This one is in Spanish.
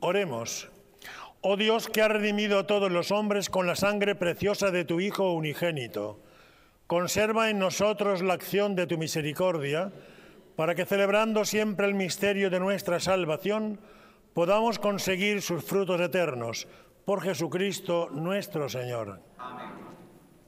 Oremos. Oh Dios, que has redimido a todos los hombres con la sangre preciosa de tu Hijo unigénito, conserva en nosotros la acción de tu misericordia, para que celebrando siempre el misterio de nuestra salvación, podamos conseguir sus frutos eternos. Por Jesucristo nuestro Señor. Amén.